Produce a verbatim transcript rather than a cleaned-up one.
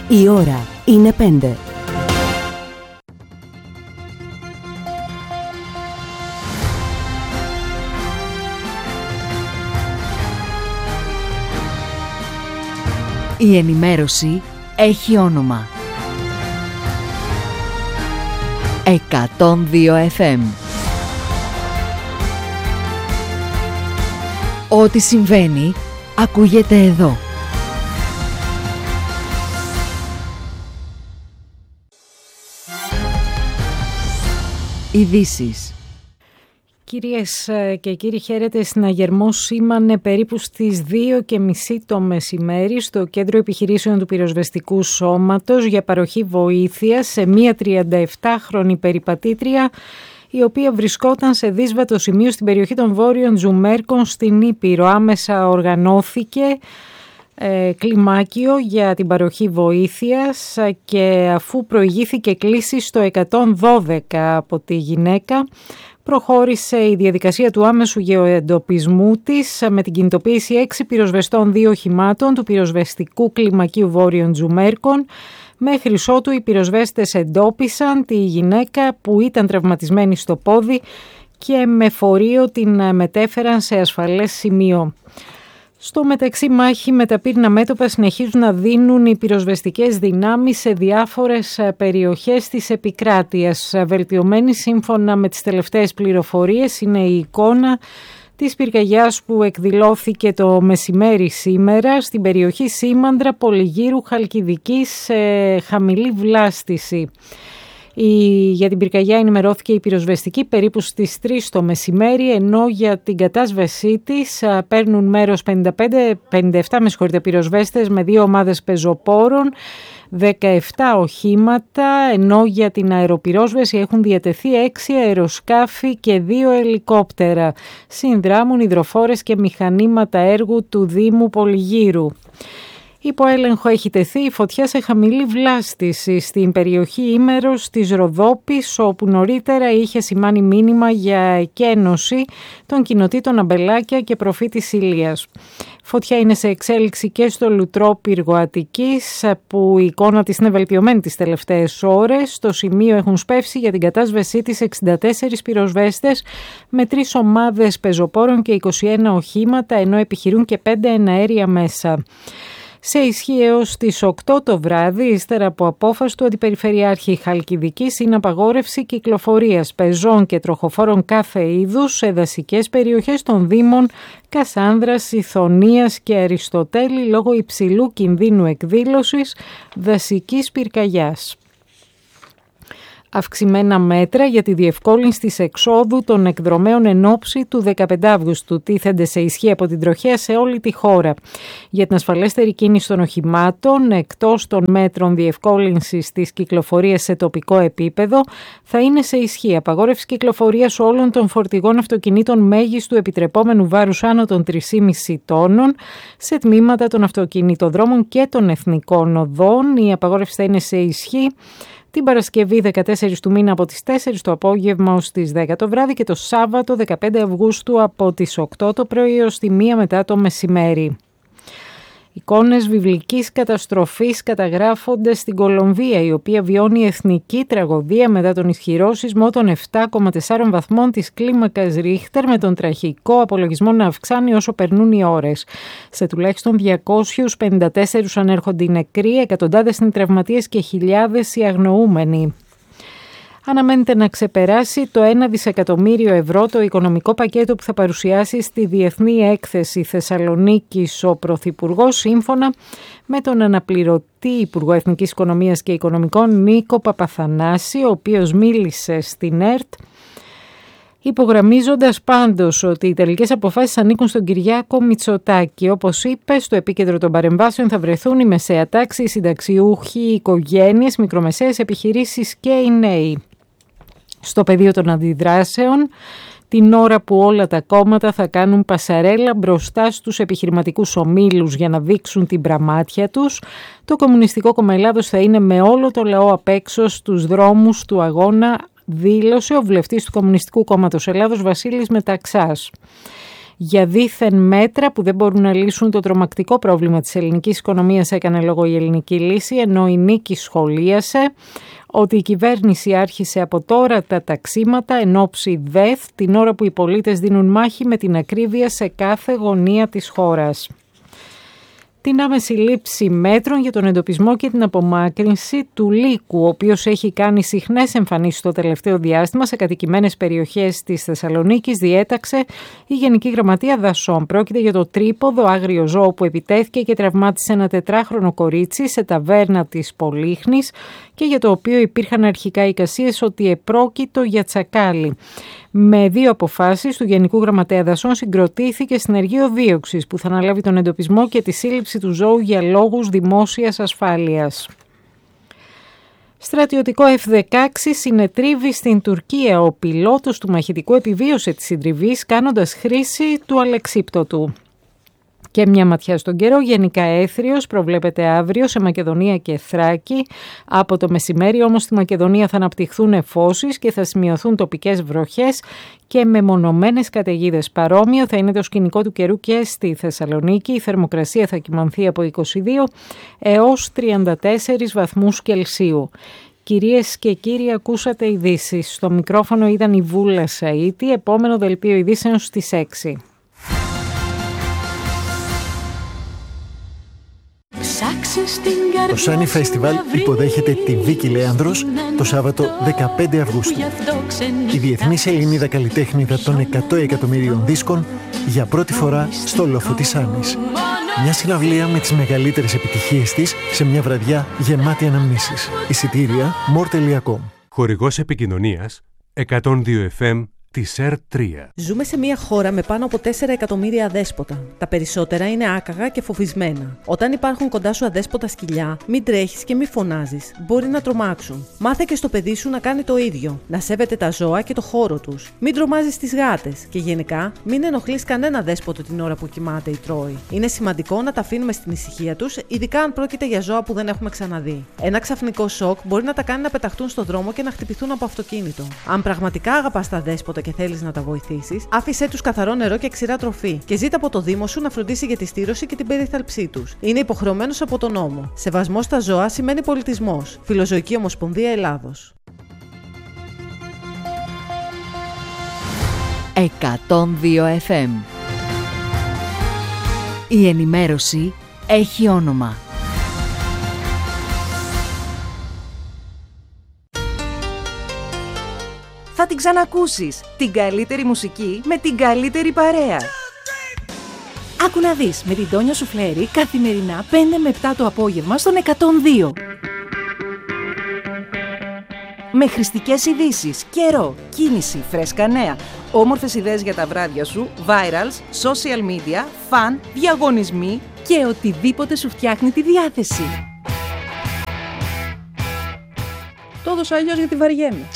Η ώρα είναι πέντε. Η ενημέρωση έχει όνομα. εκατόν δύο εφ εμ. Ό,τι συμβαίνει, ακούγεται εδώ. Ειδήσεις. Κυρίες και κύριοι, χαίρετε. Συναγερμό σήμανε περίπου στις δύο και μισή το μεσημέρι στο Κέντρο Επιχειρήσεων του Πυροσβεστικού Σώματος για παροχή βοήθειας σε μία τριανταεφτάχρονη περιπατήτρια η οποία βρισκόταν σε δύσβατο σημείο στην περιοχή των Βόρειων Τζουμέρκων στην Ήπειρο. Άμεσα οργανώθηκε ε, κλιμάκιο για την παροχή βοήθειας και αφού προηγήθηκε κλήση στο εκατόν δώδεκα από τη γυναίκα, προχώρησε η διαδικασία του άμεσου γεωεντοπισμού της με την κινητοποίηση έξι πυροσβεστών δύο οχημάτων του πυροσβεστικού κλιμακίου Βόρειων Τζουμέρκων, μέχρι ότου οι πυροσβέστες εντόπισαν τη γυναίκα που ήταν τραυματισμένη στο πόδι και με φορείο την μετέφεραν σε ασφαλές σημείο. Στο μεταξύ, μάχη με τα πύρνα μέτωπα συνεχίζουν να δίνουν οι πυροσβεστικές δυνάμεις σε διάφορες περιοχές της επικράτειας. Βελτιωμένη σύμφωνα με τις τελευταίες πληροφορίες είναι η εικόνα της πυρκαγιάς που εκδηλώθηκε το μεσημέρι σήμερα στην περιοχή Σήμαντρα, Πολυγύρου, Χαλκιδικής σε χαμηλή βλάστηση. Η, για την πυρκαγιά ενημερώθηκε η πυροσβεστική περίπου στις τρεις το μεσημέρι, ενώ για την κατάσβεσή της α, παίρνουν μέρος πενήντα πέντε, πενήντα επτά με συγχωρείτε, πυροσβέστες με δύο ομάδες πεζοπόρων, δεκαεπτά οχήματα, ενώ για την αεροπυρόσβεση έχουν διατεθεί έξι αεροσκάφη και δύο ελικόπτερα. Συνδράμουν υδροφόρες και μηχανήματα έργου του Δήμου Πολυγύρου. Υπό έλεγχο έχει τεθεί η φωτιά σε χαμηλή βλάστηση στην περιοχή Ήμερος της Ροδόπης, όπου νωρίτερα είχε σημάνει μήνυμα για εκένωση των κοινοτήτων Αμπελάκια και Προφήτης Ηλίας. Φωτιά είναι σε εξέλιξη και στο Λουτρό Πύργο Αττικής, που η εικόνα της είναι βελτιωμένη τις τελευταίες ώρες. Στο σημείο έχουν σπεύσει για την κατάσβεσή της εξήντα τέσσερις πυροσβέστες με τρεις ομάδες πεζοπόρων και είκοσι ένα οχήματα, ενώ επιχειρούν και πέντε εναέρια μέσα. Σε ισχύ έως τις οκτώ το βράδυ, ύστερα από απόφαση του Αντιπεριφερειάρχη Χαλκιδικής, είναι απαγόρευση κυκλοφορίας πεζών και τροχοφόρων κάθε είδους σε δασικές περιοχές των Δήμων Κασάνδρας, Ιθωνίας και Αριστοτέλη λόγω υψηλού κινδύνου εκδήλωσης δασικής πυρκαγιάς. Αυξημένα μέτρα για τη διευκόλυνση της εξόδου των εκδρομέων εν ώψη του δεκαπέντε Αυγούστου τίθενται σε ισχύ από την τροχέα σε όλη τη χώρα. Για την ασφαλέστερη κίνηση των οχημάτων, εκτός των μέτρων διευκόλυνσης της κυκλοφορίας σε τοπικό επίπεδο, θα είναι σε ισχύ απαγόρευση κυκλοφορίας όλων των φορτηγών αυτοκινήτων μέγιστου επιτρεπόμενου βάρους άνω των τρεις κόμμα πέντε τόνων σε τμήματα των αυτοκινητοδρόμων και των εθνικών οδών. Η απαγόρευση θα είναι σε ισχύ την Παρασκευή δεκατέσσερις του μήνα από τις τέσσερις το απόγευμα ως τις δέκα το βράδυ και το Σάββατο δεκαπέντε Αυγούστου από τις οκτώ το πρωί ως τη μία μετά το μεσημέρι. Εικόνες βιβλικής καταστροφής καταγράφονται στην Κολομβία, η οποία βιώνει εθνική τραγωδία μετά τον ισχυρό σεισμό των επτά κόμμα τέσσερα βαθμών της κλίμακας Ρίχτερ, με τον τραγικό απολογισμό να αυξάνει όσο περνούν οι ώρες. Σε τουλάχιστον διακόσιους πενήντα τέσσερις ανέρχονται οι νεκροί, εκατοντάδες είναι τραυματίες και χιλιάδες οι αγνοούμενοι. Αναμένεται να ξεπεράσει το ένα δισεκατομμύριο ευρώ το οικονομικό πακέτο που θα παρουσιάσει στη Διεθνή Έκθεση Θεσσαλονίκης ο Πρωθυπουργός, σύμφωνα με τον αναπληρωτή Υπουργό Εθνικής Οικονομίας και Οικονομικών Νίκο Παπαθανάση, ο οποίος μίλησε στην ΕΡΤ, υπογραμμίζοντας πάντως ότι οι τελικές αποφάσεις ανήκουν στον Κυριάκο Μητσοτάκη. Όπως είπε, στο επίκεντρο των παρεμβάσεων θα βρεθούν η μεσαία τάξη, οι συνταξιούχοι, οι οικογένειες, μικρομεσαίες επιχειρήσεις και οι νέοι. Στο πεδίο των αντιδράσεων, την ώρα που όλα τα κόμματα θα κάνουν πασαρέλα μπροστά στους επιχειρηματικούς ομίλους για να δείξουν την πραμάτια τους, το Κομμουνιστικό Κόμμα Ελλάδος θα είναι με όλο το λαό απ' έξω στους δρόμους του αγώνα, δήλωσε ο βουλευτής του Κομμουνιστικού Κόμματος Ελλάδος Βασίλης Μεταξάς. Για δήθεν μέτρα που δεν μπορούν να λύσουν το τρομακτικό πρόβλημα της ελληνικής οικονομίας έκανε λόγο η Ελληνική Λύση, ενώ η Νίκη σχολίασε ότι η κυβέρνηση άρχισε από τώρα τα ταξίματα εν όψη ΔΕΘ, την ώρα που οι πολίτες δίνουν μάχη με την ακρίβεια σε κάθε γωνία της χώρας. Την άμεση λήψη μέτρων για τον εντοπισμό και την απομάκρυνση του λύκου, ο οποίος έχει κάνει συχνές εμφανίσεις το τελευταίο διάστημα σε κατοικημένες περιοχές της Θεσσαλονίκης, διέταξε η Γενική Γραμματεία Δασών. Πρόκειται για το τρίποδο άγριο ζώο που επιτέθηκε και τραυμάτισε ένα τετράχρονο κορίτσι σε ταβέρνα της Πολύχνης και για το οποίο υπήρχαν αρχικά εικασίες ότι επρόκειτο για τσακάλι. Με δύο αποφάσεις του Γενικού Γραμματέα Δασών συγκροτήθηκε συνεργείο δίωξης που θα αναλάβει τον εντοπισμό και τη σύλληψη του ζώου για λόγους δημόσιας ασφάλειας. Στρατιωτικό εφ δεκαέξι συνετρίβει στην Τουρκία. Ο πιλότος του μαχητικού επιβίωσε τη συντριβή κάνοντας χρήση του αλεξίπτωτου. Και μια ματιά στον καιρό, γενικά έθριος προβλέπεται αύριο σε Μακεδονία και Θράκη. Από το μεσημέρι όμως στη Μακεδονία θα αναπτυχθούν εφώσεις και θα σημειωθούν τοπικές βροχές και μεμονωμένες καταιγίδες. Παρόμοιο θα είναι το σκηνικό του καιρού και στη Θεσσαλονίκη. Η θερμοκρασία θα κυμανθεί από είκοσι δύο έως τριάντα τέσσερις βαθμούς Κελσίου. Κυρίες και κύριοι, ακούσατε ειδήσεις. Στο μικρόφωνο ήταν η Βούλα Σαΐτη. Επόμενο δελτίο ειδήσεων στις έξι. Το Sunny Festival υποδέχεται τη Βίκη Λέανδρος το Σάββατο δεκαπέντε Αυγούστου. Η διεθνής Ελληνίδα καλλιτέχνηδα των εκατό εκατομμύριων δίσκων για πρώτη φορά στο λόφο της Σάνης. Μια συναυλία με τις μεγαλύτερες επιτυχίες της σε μια βραδιά γεμάτη αναμνήσεις. Εισιτήρια μορ τελεία κομ. Χορηγός επικοινωνίας εκατόν δύο εφ εμ της ερ τρία. Ζούμε σε μια χώρα με πάνω από τέσσερα εκατομμύρια αδέσποτα. Τα περισσότερα είναι άκαγα και φοβισμένα. Όταν υπάρχουν κοντά σου αδέσποτα σκυλιά, μην τρέχεις και μην φωνάζεις. Μπορεί να τρομάξουν. Μάθε και στο παιδί σου να κάνει το ίδιο. Να σέβεται τα ζώα και το χώρο τους. Μην τρομάζεις τις γάτες. Και γενικά, μην ενοχλείς κανένα δέσποτο την ώρα που κοιμάται ή τρώει. Είναι σημαντικό να τα αφήνουμε στην ησυχία τους, ειδικά αν πρόκειται για ζώα που δεν έχουμε ξαναδεί. Ένα ξαφνικό σοκ μπορεί να τα κάνει να πεταχτούν στο δρόμο και να χτυπηθούν από αυτοκίνητο. Αν πραγματικά αγαπάς τα δέσποτα και θέλεις να τα βοηθήσεις, άφησέ τους καθαρό νερό και ξηρά τροφή και ζήτα από το Δήμο σου να φροντίσει για τη στήρωση και την περίθαλψή τους. Είναι υποχρεωμένος από τον νόμο. Σεβασμός στα ζώα σημαίνει πολιτισμός. Φιλοζωική Ομοσπονδία Ελλάδος. εκατόν δύο εφ εμ. Η ενημέρωση έχει όνομα. Θα την ξανακούσεις. Την καλύτερη μουσική με την καλύτερη παρέα. Άκου να δεις με την Τόνια Σουφλέρη καθημερινά πέντε με επτά το απόγευμα στον εκατόν δύο. Με χρηστικές ειδήσεις, καιρό, κίνηση, φρέσκα νέα, όμορφες ιδέες για τα βράδια σου, virals, social media, φαν, διαγωνισμοί και οτιδήποτε σου φτιάχνει τη διάθεση. Το έδωσα αλλιώς γιατί βαριέμαι.